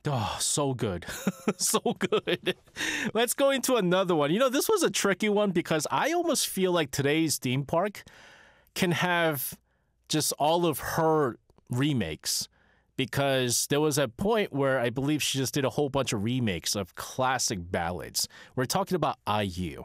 Oh, so good. So good. Let's go into another one. This was a tricky one because I almost feel like today's theme park can have just all of her remakes because there was a point where I believe she just did a whole bunch of remakes of classic ballads. We're talking about IU.